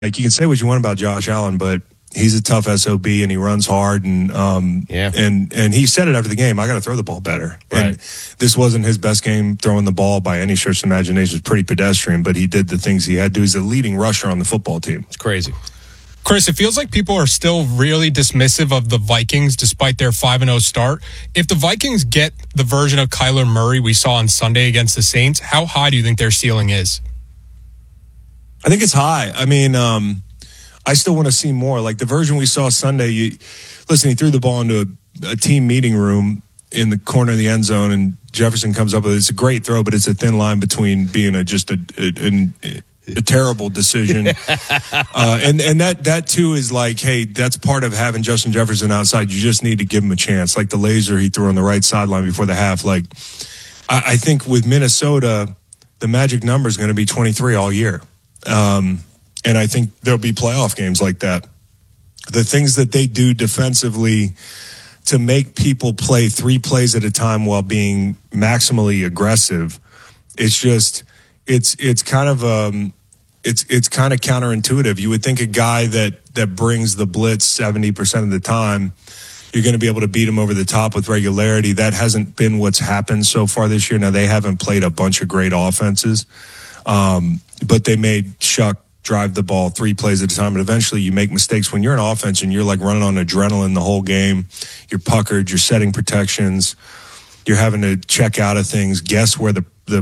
Like, you can say what you want about Josh Allen, but he's a tough SOB and he runs hard. And and he said it after the game, I got to throw the ball better. Right. And this wasn't his best game throwing the ball by any stretch of the imagination. It was pretty pedestrian, but he did the things he had to. He's the leading rusher on the football team. It's crazy. Chris, it feels like people are still really dismissive of the Vikings despite their 5-0 start. If the Vikings get the version of Kyler Murray we saw on Sunday against the Saints, how high do you think their ceiling is? I think it's high. I mean, I still want to see more. Like the version we saw Sunday, he threw the ball into a team meeting room in the corner of the end zone, and Jefferson comes up with it. It's a great throw, but it's a thin line between being a terrible decision. And that too is like, hey, that's part of having Justin Jefferson outside. You just need to give him a chance. Like the laser he threw on the right sideline before the half. Like I think with Minnesota, the magic number is going to be 23 all year. And I think there'll be playoff games like that. The things that they do defensively to make people play 3 plays at a time while being maximally aggressive, it's kind of counterintuitive. You would think a guy that brings the blitz 70% of the time, you're going to be able to beat him over the top with regularity. That hasn't been what's happened so far this year. Now, they haven't played a bunch of great offenses. But they made Shuck drive the ball 3 plays at a time. And eventually you make mistakes when you're an offense and you're like running on adrenaline the whole game. You're puckered, you're setting protections, you're having to check out of things, guess where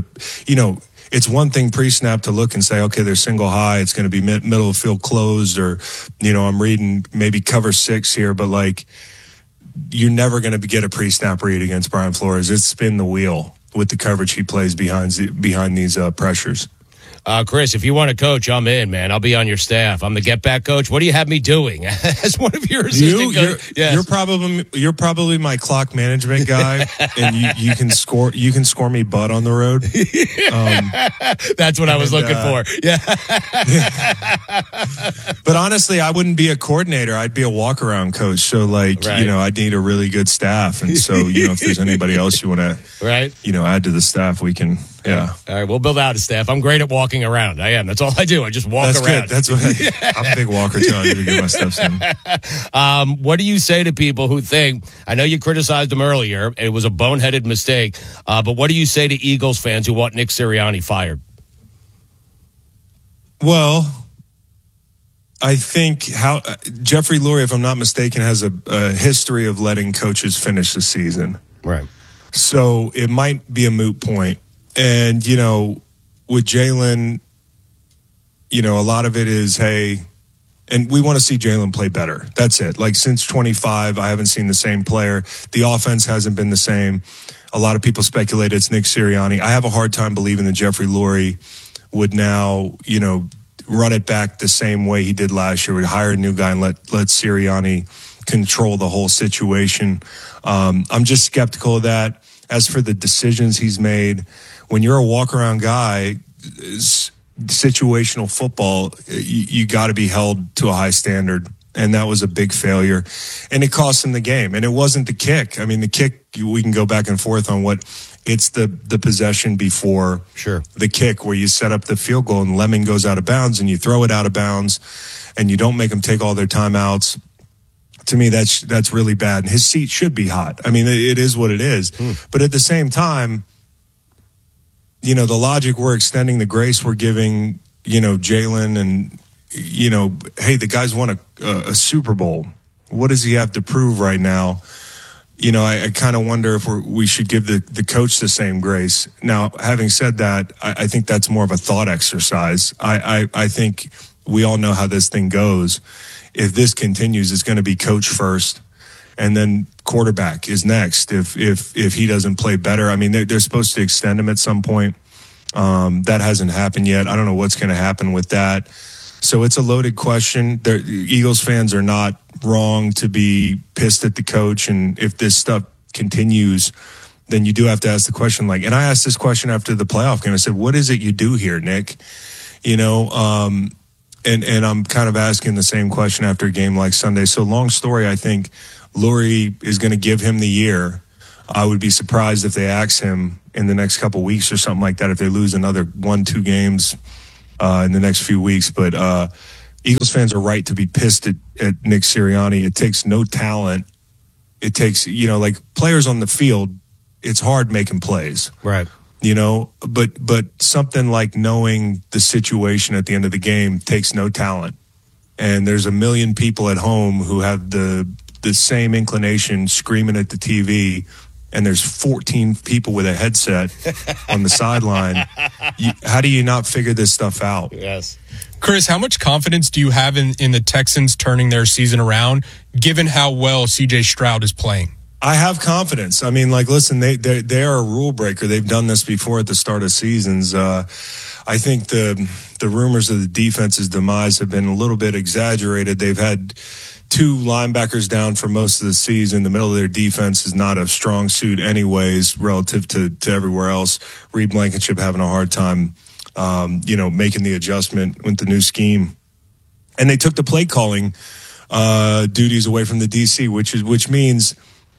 it's one thing pre-snap to look and say, okay, they're single high. It's going to be middle of field closed, or, I'm reading maybe cover 6 here, but like you're never going to get a pre-snap read against Brian Flores. It's spin the wheel with the coverage he plays behind these pressures. Chris, if you want to coach, I'm in, man. I'll be on your staff. I'm the get back coach. What do you have me doing as one of your assistant coaches? Yes. You're probably my clock management guy, and you can score me butt on the road. That's what I was looking for. Yeah. But honestly, I wouldn't be a coordinator. I'd be a walk around coach. So like, right. I'd need a really good staff. And so, if there's anybody else you want to, right. Add to the staff, we can. Yeah. All right. We'll build out a staff. I'm great at walking around. I am. That's all I do. I just walk around. Good. That's what I'm a big walker too. I need to get my steps in. What do you say to people who think, I know you criticized them earlier, it was a boneheaded mistake, but what do you say to Eagles fans who want Nick Sirianni fired? Well, I think Jeffrey Lurie, if I'm not mistaken, has a history of letting coaches finish the season. Right. So it might be a moot point. And, with Jalen, a lot of it is, hey, and we want to see Jalen play better. That's it. Like since 25, I haven't seen the same player. The offense hasn't been the same. A lot of people speculate it's Nick Sirianni. I have a hard time believing that Jeffrey Lurie would now, run it back the same way he did last year. We'd hire a new guy and let Sirianni control the whole situation. I'm just skeptical of that. As for the decisions he's made, when you're a walk-around guy, situational football, you got to be held to a high standard, and that was a big failure. And it cost him the game, and it wasn't the kick. I mean, the kick, we can go back and forth on what it's the possession before the kick where you set up the field goal and Lemon goes out of bounds and you throw it out of bounds and you don't make them take all their timeouts. To me, that's really bad. And his seat should be hot. I mean, it is what it is. But at the same time, the logic we're extending, the grace we're giving, Jalen and, hey, the guy's won a Super Bowl. What does he have to prove right now? I kind of wonder if we should give the coach the same grace. Now, having said that, I think that's more of a thought exercise. I think we all know how this thing goes. If this continues, it's going to be coach first, and then quarterback is next. If he doesn't play better, I mean, they're supposed to extend him at some point. That hasn't happened yet. I don't know what's going to happen with that. So it's a loaded question. Eagles fans are not wrong to be pissed at the coach, and if this stuff continues, then you do have to ask the question. And I asked this question after the playoff game. I said, "What is it you do here, Nick?" And I'm kind of asking the same question after a game like Sunday. So long story, I think Lurie is going to give him the year. I would be surprised if they axe him in the next couple of weeks or something like that, if they lose another 1-2 games in the next few weeks. But Eagles fans are right to be pissed at Nick Sirianni. It takes no talent. It takes, like players on the field, it's hard making plays. Right. But something like knowing the situation at the end of the game takes no talent. And there's a million people at home who have the same inclination screaming at the TV, and there's 14 people with a headset on the sideline. How do you not figure this stuff out? Yes. Chris, how much confidence do you have in the Texans turning their season around, given how well C.J. Stroud is playing? I have confidence. I mean, listen, they are a rule breaker. They've done this before at the start of seasons. I think the rumors of the defense's demise have been a little bit exaggerated. They've had 2 linebackers down for most of the season. The middle of their defense is not a strong suit anyways relative to everywhere else. Reed Blankenship having a hard time, making the adjustment with the new scheme. And they took the play calling duties away from the DC, which means,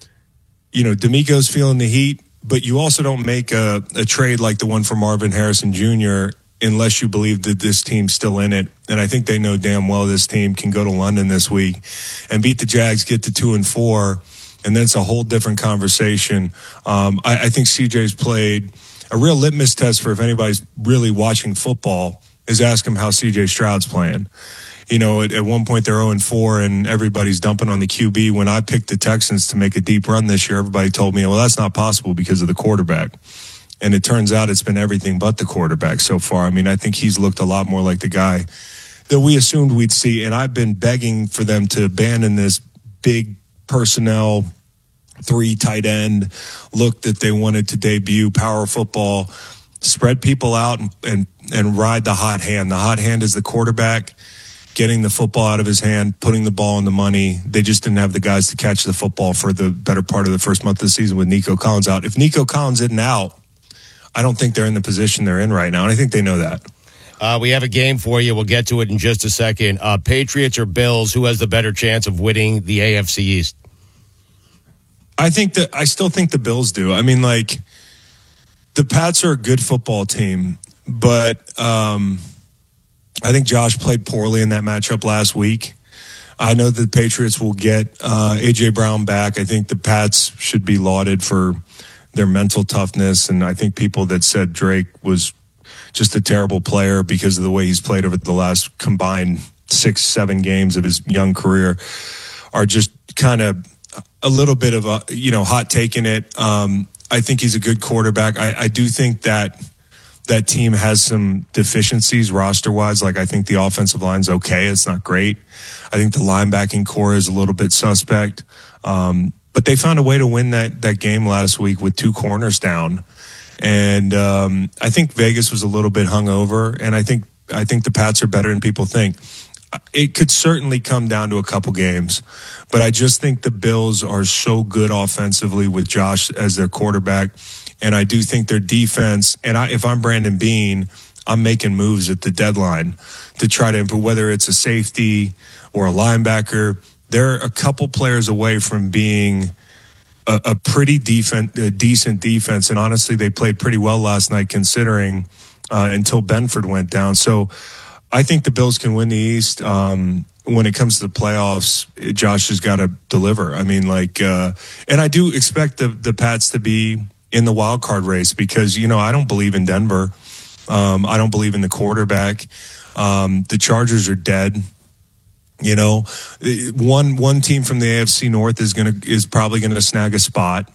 D'Amico's feeling the heat, but you also don't make a trade like the one for Marvin Harrison Jr. unless you believe that this team's still in it. And I think they know damn well this team can go to London this week and beat the Jags, get to 2-4, and then it's a whole different conversation. I think CJ's played a real litmus test for if anybody's really watching football is ask him how CJ Stroud's playing. At one point they're 0-4 and everybody's dumping on the QB. When I picked the Texans to make a deep run this year, everybody told me, well, that's not possible because of the quarterback. And it turns out it's been everything but the quarterback so far. I mean, I think he's looked a lot more like the guy that we assumed we'd see. And I've been begging for them to abandon this big personnel 3 tight end look that they wanted to debut, power football, spread people out and ride the hot hand. The hot hand is the quarterback getting the football out of his hand, putting the ball in the money. They just didn't have the guys to catch the football for the better part of the first month of the season with Nico Collins out. If Nico Collins isn't out, I don't think they're in the position they're in right now, and I think they know that. We have a game for you. We'll get to it in just a second. Patriots or Bills, who has the better chance of winning the AFC East? I still think the Bills do. I mean, the Pats are a good football team, but I think Josh played poorly in that matchup last week. I know the Patriots will get A.J. Brown back. I think the Pats should be lauded for their mental toughness, and I think people that said Drake was just a terrible player because of the way he's played over the last combined 6-7 games of his young career are just kind of a little bit of a, hot take in it. I think he's a good quarterback. I do think that team has some deficiencies roster-wise. I think the offensive line's okay. It's not great. I think the linebacking core is a little bit suspect. But they found a way to win that game last week with 2 corners down. And I think Vegas was a little bit hungover, and I think the Pats are better than people think. It could certainly come down to a couple games, but I just think the Bills are so good offensively with Josh as their quarterback, and I do think their defense, and if I'm Brandon Beane, I'm making moves at the deadline to try to improve, whether it's a safety or a linebacker. They're a couple players away from being a pretty decent defense, and honestly, they played pretty well last night considering until Benford went down. So I think the Bills can win the East. When it comes to the playoffs, Josh has got to deliver. I mean, and I do expect the Pats to be in the wild card race because, I don't believe in Denver. I don't believe in the quarterback. The Chargers are dead. One team from the AFC North is probably gonna snag a spot.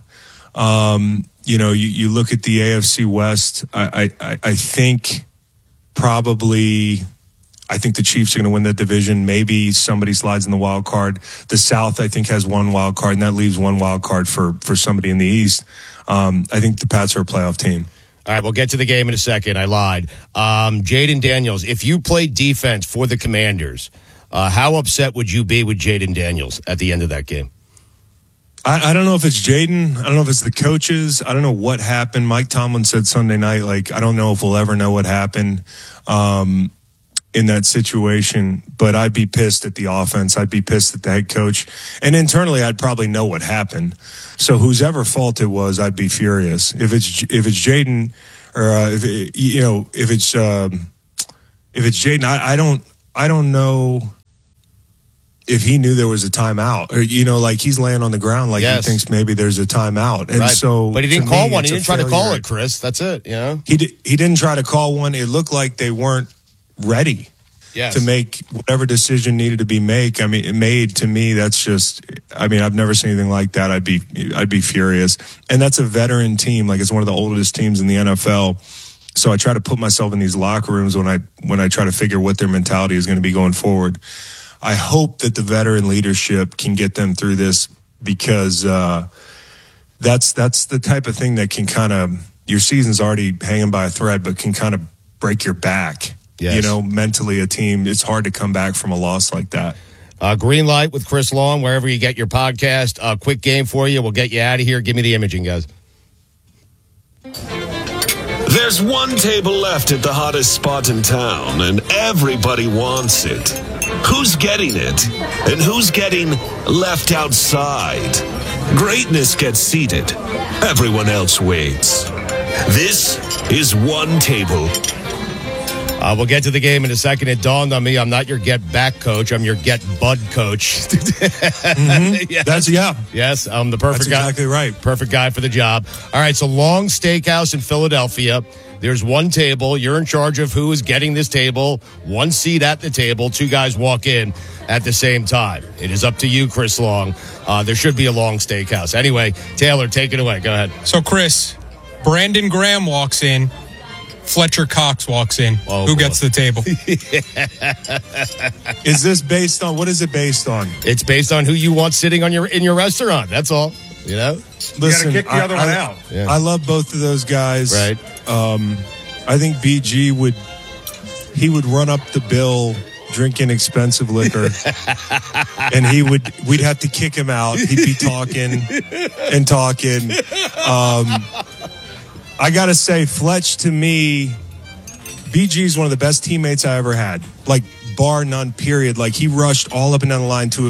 You look at the AFC West. I think probably. I think the Chiefs are going to win that division. Maybe somebody slides in the wild card. The South, I think, has 1 wild card, and that leaves 1 wild card for somebody in the East. I think the Pats are a playoff team. All right, we'll get to the game in a second. I lied. Jaden Daniels, if you played defense for the Commanders, how upset would you be with Jaden Daniels at the end of that game? I don't know if it's Jaden. I don't know if it's the coaches. I don't know what happened. Mike Tomlin said Sunday night, I don't know if we'll ever know what happened in that situation, but I'd be pissed at the offense. I'd be pissed at the head coach. And internally, I'd probably know what happened. So whosever fault it was, I'd be furious. If it's Jaden, or if it's Jaden, I don't know if he knew there was a timeout, or like he's laying on the ground, like Yes. he thinks maybe there's a timeout, and Right. so. But he didn't to call me, one. He it's a didn't try to call failure. it, Chris. That's it. He didn't try to call one. It looked like they weren't ready Yes. to make whatever decision needed to be made. To me, that's just. I've never seen anything like that. I'd be furious. And that's a veteran team. Like, it's one of the oldest teams in the NFL. So I try to put myself in these locker rooms when I try to figure what their mentality is going to be going forward. I hope that the veteran leadership can get them through this, because that's the type of thing that can kind of, your season's already hanging by a thread, but can kind of break your back. Yes. Mentally, a team, it's hard to come back from a loss like that. Green Light with Chris Long, wherever you get your podcast. Quick game for you. We'll get you out of here. Give me the imaging, guys. There's one table left at the hottest spot in town, and everybody wants it. Who's getting it? And who's getting left outside? Greatness gets seated. Everyone else waits. This is One Table. We'll get to the game in a second. It dawned on me, I'm not your get back coach. I'm your get bud coach. Yes. Yes, I'm the perfect That's guy. exactly right. Perfect guy for the job. All right, so Long Steakhouse in Philadelphia. There's one table. You're in charge of who is getting this table. One seat at the table. Two guys walk in at the same time. It is up to you, Chris Long. There should be a Long Steakhouse. Anyway, Taylor, take it away. Go ahead. So, Chris, Brandon Graham walks in. Fletcher Cox walks in. Oh, Who boy. gets the table? Is this based on, what is it based on? It's based on who you want sitting on in your restaurant. That's all. Listen, kick the other one out. Yeah. I love both of those guys. Right. I think BG would run up the bill drinking expensive liquor, and we'd have to kick him out. He'd be talking and talking. I gotta say, Fletch, to me, BG is one of the best teammates I ever had. Like, bar none, period. Like, he rushed all up and down the line to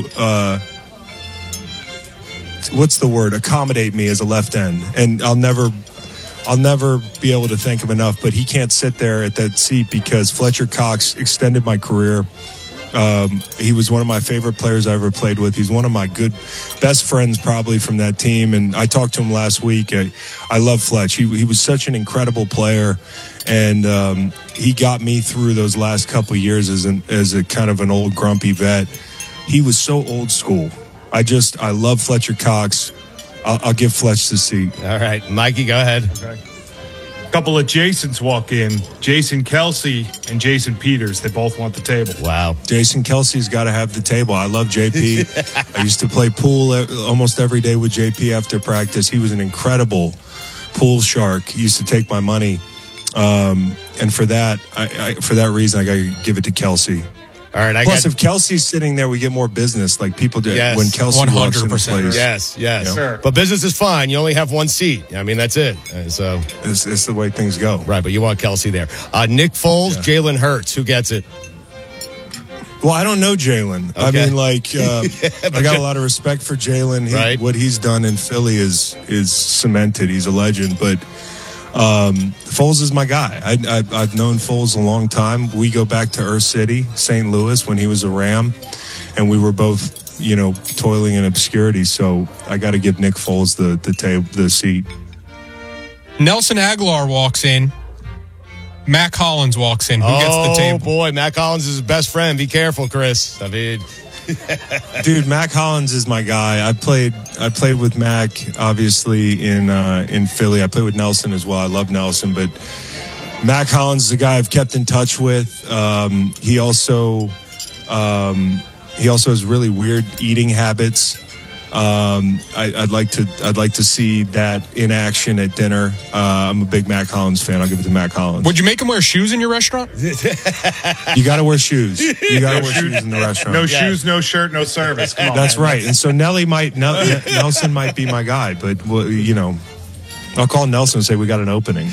what's the word? Accommodate me as a left end. And I'll never be able to thank him enough, but he can't sit there at that seat, because Fletcher Cox extended my career. He was one of my favorite players I ever played with. He's one of my best friends probably from that team. And I talked to him last week. I love Fletch. He was such an incredible player. And he got me through those last couple of years as a kind of an old grumpy vet. He was so old school. I love Fletcher Cox. I'll give Fletch the seat. All right. Mikey, go ahead. Okay. Couple of Jasons walk in, Jason Kelsey and Jason Peters. They both want the table. Wow. Jason Kelsey's got to have the table. I love JP. I used to play pool almost every day with JP after practice. He was an incredible pool shark. He used to take my money. And for that, for that reason, I got to give it to Kelsey. All right. Plus, if Kelsey's sitting there, we get more business. Like people do Yes. when Kelsey walks in the 100%. place. Yes. Sure. But business is fine. You only have one seat. I mean, that's it. So, It's the way things go. right. But you want Kelsey there. Nick Foles, Jalen Hurts. Who gets it? Well, I don't know Jalen. I Okay. mean, I got a lot of respect for Jalen. Right. What he's done in Philly is cemented. He's a legend. But Foles is my guy. I've known Foles a long time. We go back to Earth City, St. Louis, when he was a Ram, and we were both, toiling in obscurity. So I got to give Nick Foles the seat. Nelson Aguilar walks in. Mac Hollins walks in. Who gets the table? Oh, boy. Mac Hollins is his best friend. Be careful, Chris. I mean, Dude, Mac Hollins is my guy. I played with Mac, obviously, in Philly. I played with Nelson as well. I love Nelson, but Mac Hollins is a guy I've kept in touch with. He also has really weird eating habits. I'd like to see that in action at dinner. I'm a big Mac Hollins fan. I'll give it to Mac Hollins. Would you make him wear shoes in your restaurant? You got to wear shoes. You got to wear shoes in the restaurant. No shoes, no shirt, no service. Come on. That's right. And so Nelson might be my guy, but I'll call Nelson and say we got an opening.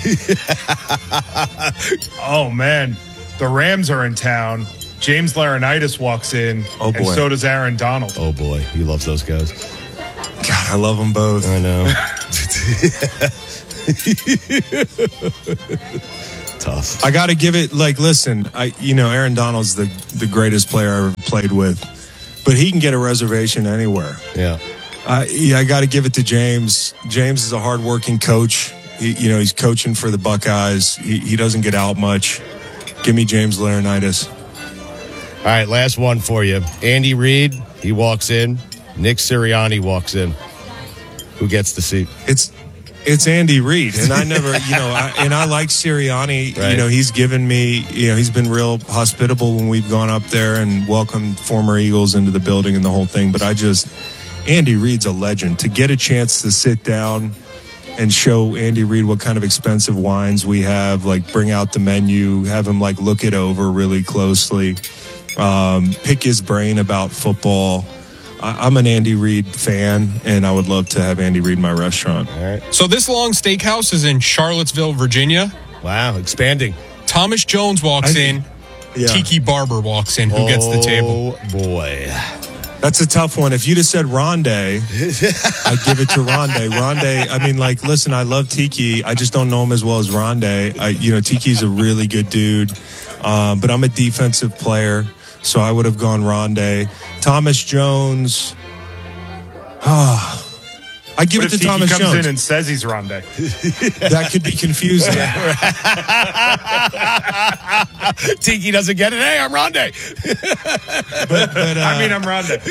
Oh, man. The Rams are in town. James Laurinaitis walks in, Oh, boy. and so does Aaron Donald. oh, boy. He loves those guys. God, I love them both. I know. Tough. I got to give it, listen, Aaron Donald's the greatest player I ever played with, but he can get a reservation anywhere. Yeah. I got to give it to James. James is a hardworking coach. He's coaching for the Buckeyes. He doesn't get out much. Give me James Laurinaitis. All right, last one for you. Andy Reid, he walks in. Nick Sirianni walks in. Who gets the seat? It's Andy Reid, and I never, I like Sirianni. Right. He's given me, he's been real hospitable when we've gone up there and welcomed former Eagles into the building and the whole thing. But Andy Reid's a legend. To get a chance to sit down and show Andy Reid what kind of expensive wines we have, bring out the menu, have him look it over really closely, pick his brain about football. I'm an Andy Reid fan, and I would love to have Andy Reid in my restaurant. All right. So this long steakhouse is in Charlottesville, Virginia. Wow, expanding. Thomas Jones walks in. Yeah. Tiki Barber walks in. Who gets the table? Oh, boy. That's a tough one. If you'd have said Rondé, I'd give it to Rondé. Rondé, listen, I love Tiki. I just don't know him as well as Rondé. Tiki's a really good dude, but I'm a defensive player, so I would have gone Rondé. Thomas Jones. I give it to Thomas Jones. He comes in and says he's Rondé. That could be confusing. Tiki doesn't get it. Hey, I'm Rondé. but I'm Rondé.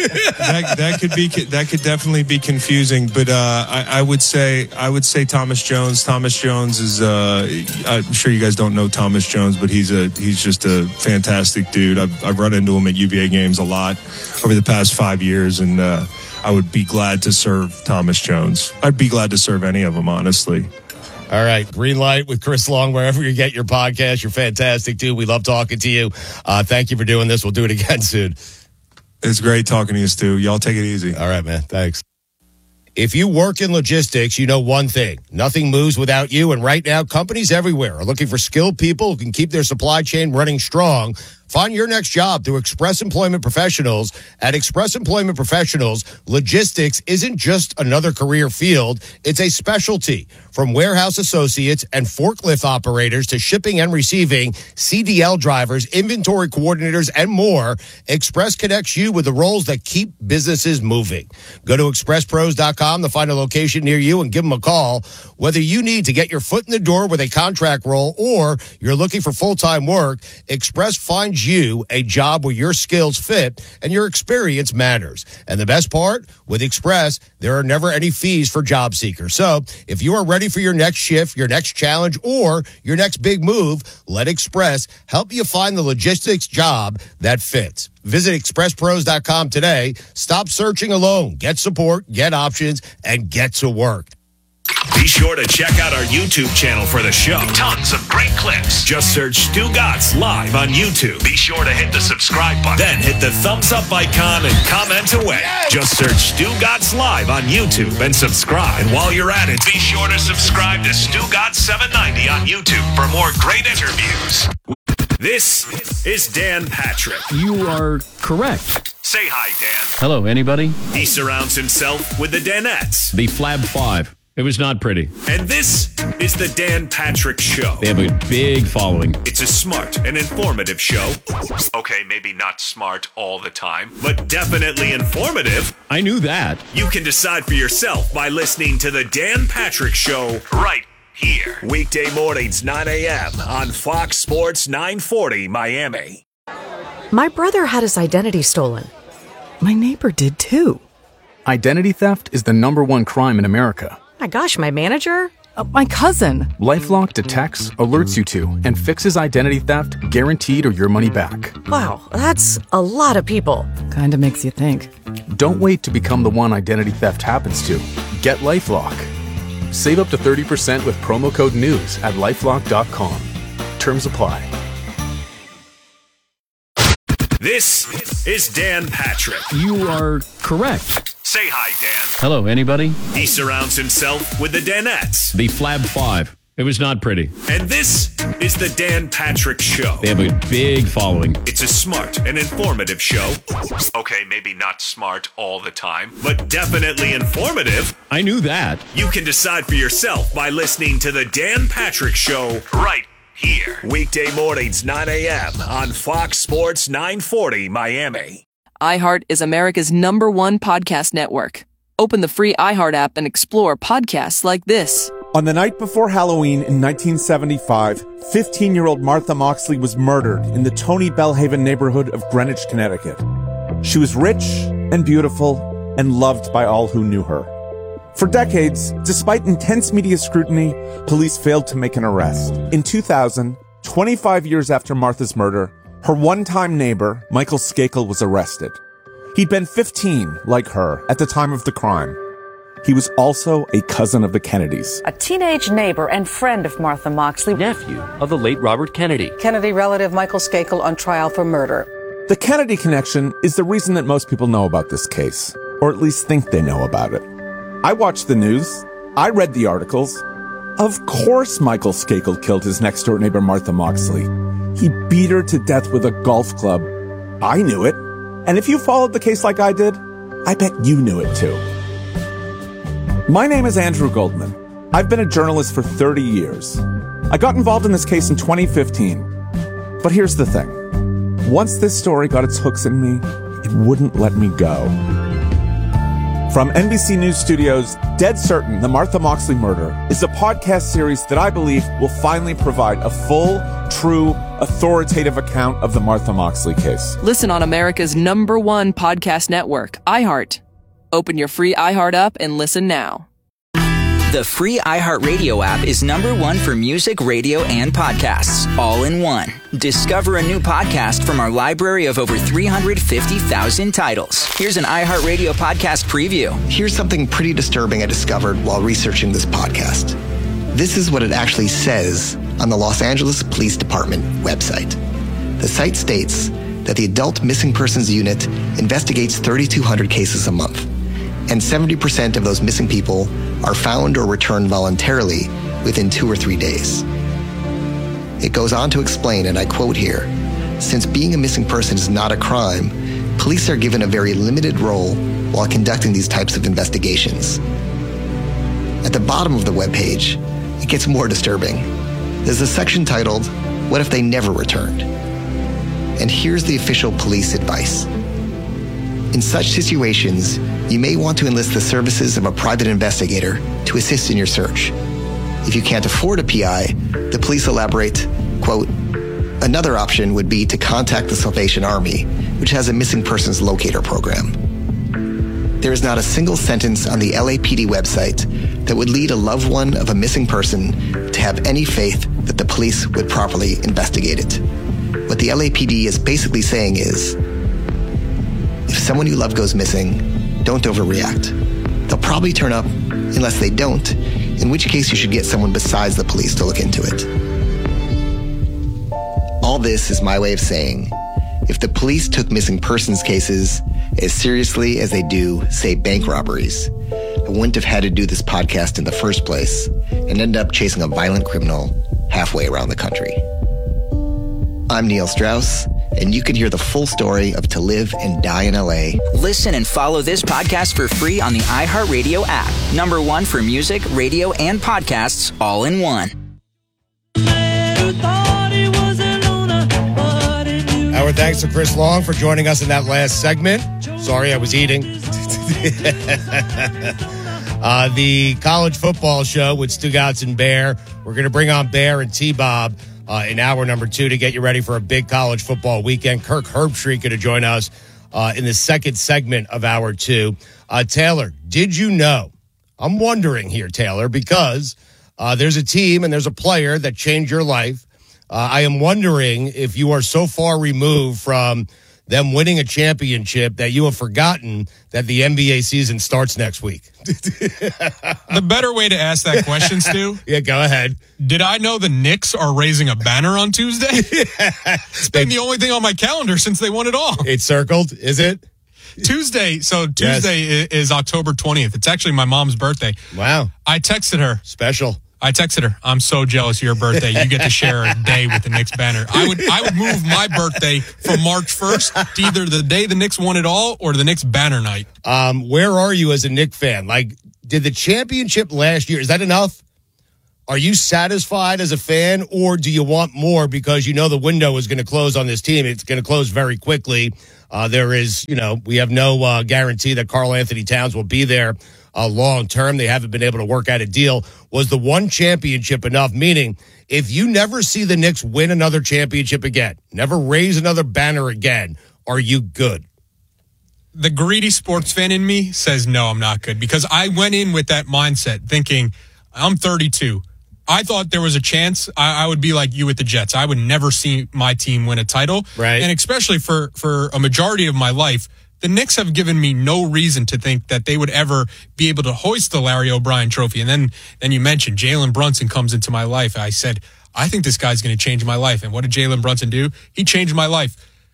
That could definitely be confusing. But I would say Thomas Jones. Thomas Jones is. I'm sure you guys don't know Thomas Jones, but he's just a fantastic dude. I've run into him at UVA games a lot over the past 5 years, and I would be glad to serve Thomas Jones. I'd be glad to serve any of them, honestly. All right. Green Light with Chris Long, wherever you get your podcast. You're fantastic, dude. We love talking to you. Thank you for doing this. We'll do it again soon. It's great talking to you, Stu. Y'all take it easy. All right, man. Thanks. If you work in logistics, you know one thing. Nothing moves without you. And right now, companies everywhere are looking for skilled people who can keep their supply chain running strong. Find your next job through Express Employment Professionals. At Express Employment Professionals, logistics isn't just another career field. It's a specialty. From warehouse associates and forklift operators to shipping and receiving, CDL drivers, inventory coordinators, and more, Express connects you with the roles that keep businesses moving. Go to expresspros.com to find a location near you and give them a call. Whether you need to get your foot in the door with a contract role or you're looking for full-time work, Express finds you a job where your skills fit and your experience matters. And the best part, with Express, there are never any fees for job seekers. So if you are ready for your next shift, your next challenge, or your next big move, let Express help you find the logistics job that fits. Visit expresspros.com today. Stop searching alone. Get support, get options, and get to work. Be sure to check out our YouTube channel for the show. Tons of great clips. Just search Stu Gatz Live on YouTube. Be sure to hit the subscribe button. Then hit the thumbs up icon and comment away. Just search Stu Gatz Live on YouTube and subscribe. And while you're at it, be sure to subscribe to Stu Gatz 790 on YouTube for more great interviews. This is Dan Patrick. You are correct. Say hi, Dan. Hello, anybody? He surrounds himself with the Danettes. The Flab 5. It was not pretty. And this is the Dan Patrick Show. They have a big following. It's a smart and informative show. Okay, maybe not smart all the time, but definitely informative. I knew that. You can decide for yourself by listening to the Dan Patrick Show right here. Weekday mornings, 9 a.m. on Fox Sports 940 Miami. My brother had his identity stolen. My neighbor did too. Identity theft is the #1 crime in America. My gosh, my manager? My cousin. LifeLock detects, alerts you to, and fixes identity theft guaranteed or your money back. Wow, that's a lot of people. Kinda makes you think. Don't wait to become the one identity theft happens to. Get LifeLock. Save up to 30% with promo code NEWS at LifeLock.com. Terms apply. This is Dan Patrick. You are correct. Say hi, Dan. Hello, anybody? He surrounds himself with the Danettes. The Flab 5. It was not pretty. And this is the Dan Patrick Show. They have a big following. It's a smart and informative show. Okay, maybe not smart all the time, but definitely informative. I knew that. You can decide for yourself by listening to the Dan Patrick Show right here. Weekday mornings, 9 a.m. on Fox Sports 940 Miami. iHeart is America's #1 podcast network. Open the free iHeart app and explore podcasts like this. On the night before Halloween in 1975, 15-year-old Martha Moxley was murdered in the Tony Bellhaven neighborhood of Greenwich, Connecticut. She was rich and beautiful and loved by all who knew her. For decades, despite intense media scrutiny, police failed to make an arrest. In 2000, 25 years after Martha's murder, her one-time neighbor, Michael Skakel, was arrested. He'd been 15, like her, at the time of the crime. He was also a cousin of the Kennedys. A teenage neighbor and friend of Martha Moxley. Nephew of the late Robert Kennedy. Kennedy relative Michael Skakel on trial for murder. The Kennedy connection is the reason that most people know about this case, or at least think they know about it. I watched the news. I read the articles. Of course Michael Skakel killed his next-door neighbor Martha Moxley. He beat her to death with a golf club. I knew it. And if you followed the case like I did, I bet you knew it too. My name is Andrew Goldman. I've been a journalist for 30 years. I got involved in this case in 2015. But here's the thing. Once this story got its hooks in me, it wouldn't let me go. From NBC News Studios, Dead Certain, The Martha Moxley Murder is a podcast series that I believe will finally provide a full, true, authoritative account of the Martha Moxley case. Listen on America's #1 podcast network, iHeart. Open your free iHeart app and listen now. The free iHeartRadio app is #1 for music, radio, and podcasts, all in one. Discover a new podcast from our library of over 350,000 titles. Here's an iHeartRadio podcast preview. Here's something pretty disturbing I discovered while researching this podcast. This is what it actually says on the Los Angeles Police Department website. The site states that the Adult Missing Persons Unit investigates 3,200 cases a month, and 70% of those missing people are found or returned voluntarily within 2 or 3 days. It goes on to explain, and I quote here, since being a missing person is not a crime, police are given a very limited role while conducting these types of investigations. At the bottom of the webpage, it gets more disturbing. There's a section titled, What If They Never Returned? And here's the official police advice. In such situations, you may want to enlist the services of a private investigator to assist in your search. If you can't afford a PI, the police elaborate, quote, another option would be to contact the Salvation Army, which has a missing persons locator program. There is not a single sentence on the LAPD website that would lead a loved one of a missing person to have any faith that the police would properly investigate it. What the LAPD is basically saying is, if someone you love goes missing, don't overreact. They'll probably turn up unless they don't, in which case you should get someone besides the police to look into it. All this is my way of saying, if the police took missing persons cases as seriously as they do, say, bank robberies, I wouldn't have had to do this podcast in the first place and end up chasing a violent criminal halfway around the country. I'm Neil Strauss, and you can hear the full story of To Live and Die in LA. Listen and follow this podcast for free on the iHeartRadio app. #1 for music, radio, and podcasts, all in one. Our thanks to Chris Long for joining us in that last segment. Sorry, I was eating. The college football show with Stugotz and Bear. We're going to bring on Bear and T-Bob in hour number 2 to get you ready for a big college football weekend. Kirk Herbstreit going to join us in the second segment of hour 2. Taylor, did you know? I'm wondering here, Taylor, because there's a team and there's a player that changed your life. I am wondering if you are so far removed from them winning a championship that you have forgotten that the NBA season starts next week. The better way to ask that question, Stu. Yeah, go ahead. Did I know the Knicks are raising a banner on Tuesday? It's been the only thing on my calendar since they won it all. It's circled, is it? Tuesday. So Tuesday is October 20th. It's actually my mom's birthday. Wow. I texted her. Special. I texted her, I'm so jealous of your birthday. You get to share a day with the Knicks banner. I would move my birthday from March 1st to either the day the Knicks won it all or the Knicks banner night. Where are you as a Knicks fan? Like, did the championship last year, is that enough? Are you satisfied as a fan, or do you want more because you know the window is going to close on this team? It's going to close very quickly. There is, we have no guarantee that Karl Anthony Towns will be there long term. They haven't been able to work out a deal. Was the one championship enough? Meaning, if you never see the Knicks win another championship again, never raise another banner again, are you good? The greedy sports fan in me says, no, I'm not good, because I went in with that mindset thinking, I'm 32. I thought there was a chance I would be like you with the Jets. I would never see my team win a title. Right. And especially for a majority of my life, the Knicks have given me no reason to think that they would ever be able to hoist the Larry O'Brien trophy. And then you mentioned Jalen Brunson comes into my life. I said, I think this guy's going to change my life. And what did Jalen Brunson do? He changed my life.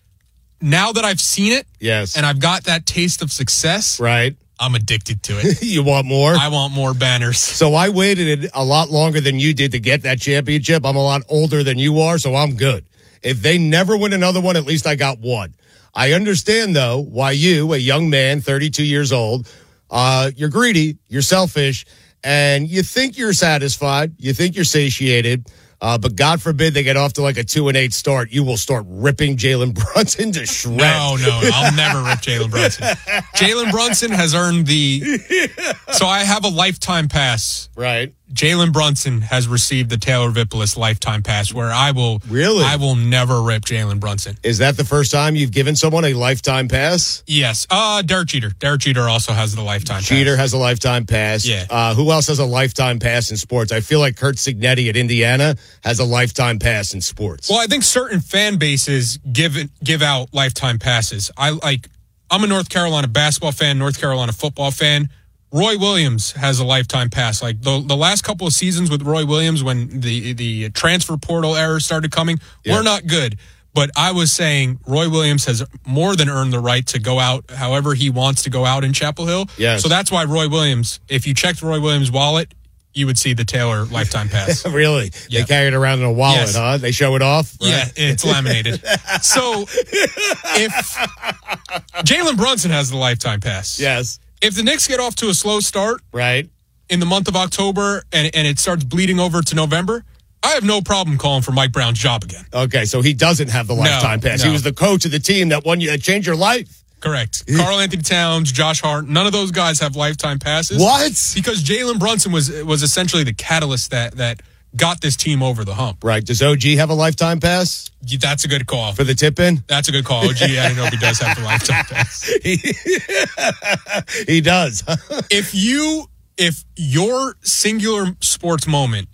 Now that I've seen it, yes, and I've got that taste of success, right, I'm addicted to it. You want more? I want more banners. So I waited a lot longer than you did to get that championship. I'm a lot older than you are, so I'm good. If they never win another one, at least I got one. I understand, though, why you, a young man, 32 years old, you're greedy, you're selfish, and you think you're satisfied, you think you're satiated, but God forbid they get off to like a 2-8 start, you will start ripping Jalen Brunson to shreds. No, I'll never rip Jalen Brunson. Jalen Brunson has earned so I have a lifetime pass. Right. Jalen Brunson has received the Taylor Vippolis lifetime pass, where I will never rip Jalen Brunson. Is that the first time you've given someone a lifetime pass? Yes. Derek Jeter. Derek Jeter also has the lifetime pass. Jeter has a lifetime pass. Yeah. Who else has a lifetime pass in sports? I feel like Kurt Signetti at Indiana has a lifetime pass in sports. Well, I think certain fan bases give out lifetime passes. I'm a North Carolina basketball fan, North Carolina football fan. Roy Williams has a lifetime pass. Like the last couple of seasons with Roy Williams, when the transfer portal errors started coming, were not good. But I was saying Roy Williams has more than earned the right to go out however he wants to go out in Chapel Hill. Yes. So that's why Roy Williams, if you checked Roy Williams' wallet, you would see the Taylor lifetime pass. Really? Yep. They carry it around in a wallet, Yes. huh? They show it off? Right? Yeah, it's laminated. So if Jalen Brunson has the lifetime pass. Yes. If the Knicks get off to a slow start, right, in the month of October and it starts bleeding over to November, I have no problem calling for Mike Brown's job again. Okay, so he doesn't have the lifetime pass. No. He was the coach of the team that changed your life. Correct. Karl Anthony Towns, Josh Hart, none of those guys have lifetime passes. What? Because Jalen Brunson was essentially the catalyst that got this team over the hump. Right. Does OG have a lifetime pass? That's a good call. For the tip-in? That's a good call. OG, I don't know if he does have the lifetime pass. He does. If your singular sports moment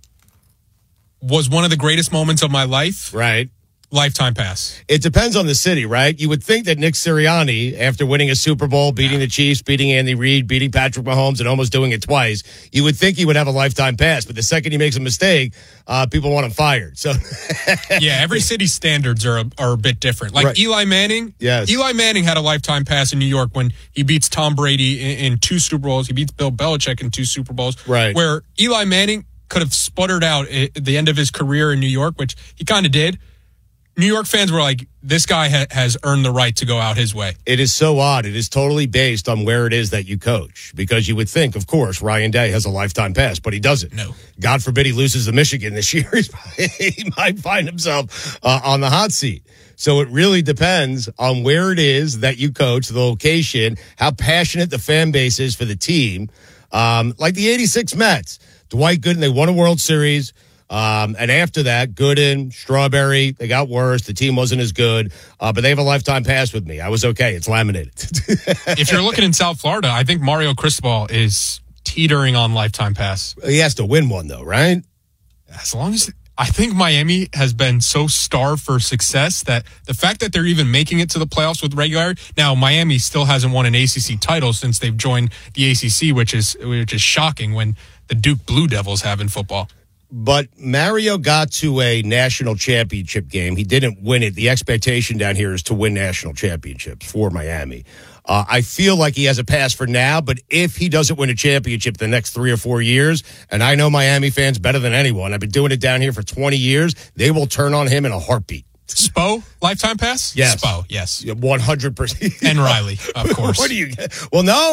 was one of the greatest moments of my life, right, lifetime pass. It depends on the city, right? You would think that Nick Sirianni, after winning a Super Bowl, beating the Chiefs, beating Andy Reid, beating Patrick Mahomes, and almost doing it twice, you would think he would have a lifetime pass. But the second he makes a mistake, people want him fired. So, yeah, every city's standards are a bit different. Like Eli Manning. Yes. Eli Manning had a lifetime pass in New York when he beats Tom Brady in 2 Super Bowls. He beats Bill Belichick in 2 Super Bowls. Right. Where Eli Manning could have sputtered out at the end of his career in New York, which he kind of did. New York fans were like, this guy has earned the right to go out his way. It is so odd. It is totally based on where it is that you coach. Because you would think, of course, Ryan Day has a lifetime pass, but he doesn't. No. God forbid he loses to Michigan this year. He might find himself on the hot seat. So it really depends on where it is that you coach, the location, how passionate the fan base is for the team. Like the 86 Mets. Dwight Gooden, they won a World Series. And after that, Gooden, Strawberry, they got worse. The team wasn't as good, but they have a lifetime pass with me. I was okay. It's laminated. If you're looking in South Florida, I think Mario Cristobal is teetering on lifetime pass. He has to win one, though, right? As long as I think Miami has been so starved for success that the fact that they're even making it to the playoffs with regularity. Now, Miami still hasn't won an ACC title since they've joined the ACC, which is shocking when the Duke Blue Devils have in football. But Mario got to a national championship game. He didn't win it. The expectation down here is to win national championships for Miami. I feel like he has a pass for now, but if he doesn't win a championship the next 3 or 4 years, and I know Miami fans better than anyone, I've been doing it down here for 20 years, they will turn on him in a heartbeat. Spo, lifetime pass? Yes. Spo, yes. 100%. And Riley, of course. What do you Well, no.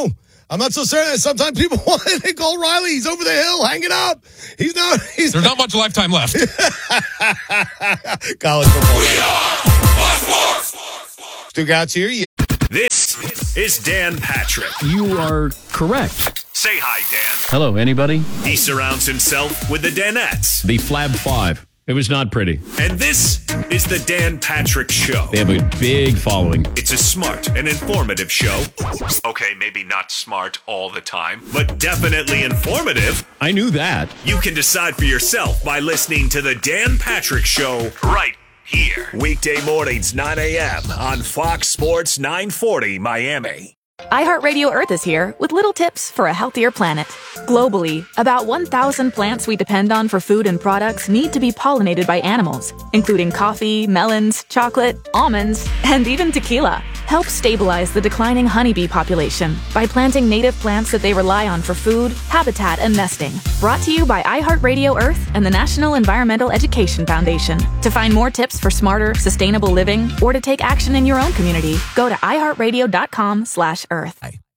I'm not so certain that sometimes people want to call Riley. He's over the hill, hanging up. There's not much lifetime left. College football. Stugatz here. This is Dan Patrick. You are correct. Say hi, Dan. Hello, anybody? He surrounds himself with the Danettes. The Flab 5. It was not pretty. And this is the Dan Patrick Show. They have a big following. It's a smart and informative show. Okay, maybe not smart all the time, but definitely informative. I knew that. You can decide for yourself by listening to the Dan Patrick Show right here. Weekday mornings, 9 a.m. on Fox Sports 940 Miami. iHeartRadio Earth is here with little tips for a healthier planet. Globally, about 1,000 plants we depend on for food and products need to be pollinated by animals, including coffee, melons, chocolate, almonds, and even tequila. Help stabilize the declining honeybee population by planting native plants that they rely on for food, habitat, and nesting. Brought to you by iHeartRadio Earth and the National Environmental Education Foundation. To find more tips for smarter, sustainable living or to take action in your own community, go to iHeartRadio.com/Earth.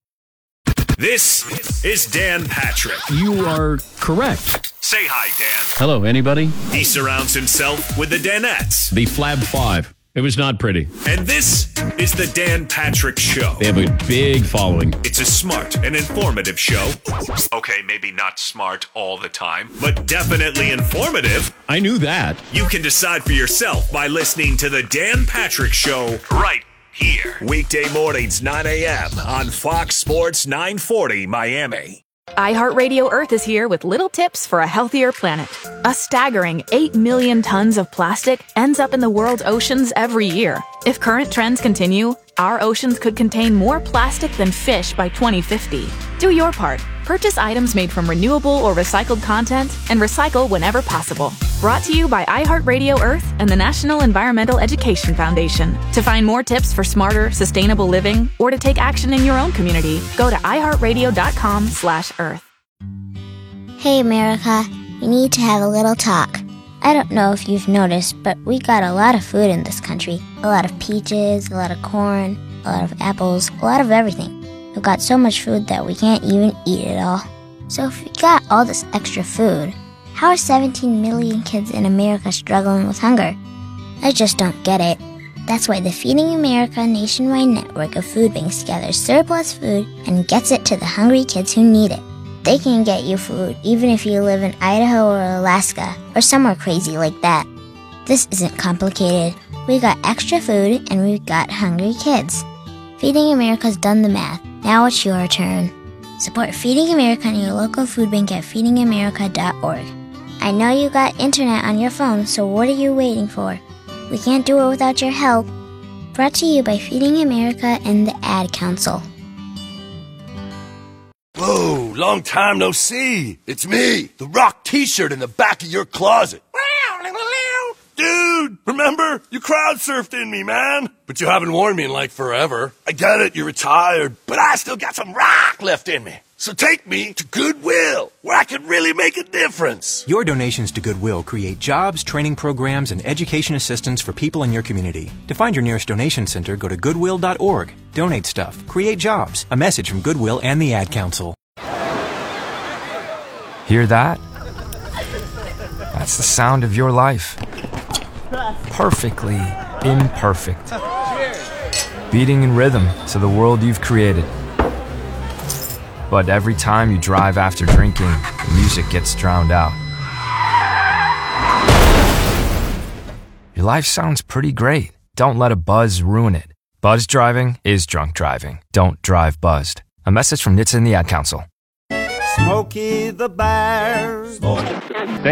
This is Dan Patrick. You are correct. Say hi, Dan. Hello, anybody? He surrounds himself with the Danettes. The Flab 5. It was not pretty. And this is the Dan Patrick Show. They have a big following. It's a smart and informative show. Okay, maybe not smart all the time, but definitely informative. I knew that. You can decide for yourself by listening to the Dan Patrick Show right here. Weekday mornings, 9 a.m. on Fox Sports 940 Miami. iHeartRadio Earth is here with little tips for a healthier planet. A staggering 8 million tons of plastic ends up in the world's oceans every year. If current trends continue, our oceans could contain more plastic than fish by 2050. Do your part. Purchase items made from renewable or recycled content and recycle whenever possible. Brought to you by iHeartRadio Earth and the National Environmental Education Foundation. To find more tips for smarter, sustainable living or to take action in your own community, go to iHeartRadio.com/Earth. Hey, America. We need to have a little talk. I don't know if you've noticed, but we got a lot of food in this country. A lot of peaches, a lot of corn, a lot of apples, a lot of everything. We've got so much food that we can't even eat it all. So if we got all this extra food, how are 17 million kids in America struggling with hunger? I just don't get it. That's why the Feeding America nationwide network of food banks gathers surplus food and gets it to the hungry kids who need it. They can get you food even if you live in Idaho or Alaska or somewhere crazy like that. This isn't complicated. We got extra food and we've got hungry kids. Feeding America's done the math. Now it's your turn. Support Feeding America and your local food bank at feedingamerica.org. I know you got internet on your phone, so what are you waiting for? We can't do it without your help. Brought to you by Feeding America and the Ad Council. Whoa, long time no see. It's me, the Rock t-shirt in the back of your closet. Dude, remember? You crowd surfed in me, man. But you haven't worn me in like forever. I get it, you're retired, but I still got some rock left in me. So take me to Goodwill, where I can really make a difference. Your donations to Goodwill create jobs, training programs, and education assistance for people in your community. To find your nearest donation center, go to goodwill.org. Donate stuff. Create jobs. A message from Goodwill and the Ad Council. Hear that? That's the sound of your life. Perfectly imperfect. Beating in rhythm to the world you've created. But every time you drive after drinking, the music gets drowned out. Your life sounds pretty great. Don't let a buzz ruin it. Buzz driving is drunk driving. Don't drive buzzed. A message from NHTSA and the Ad Council. Smokey the Bear. Thank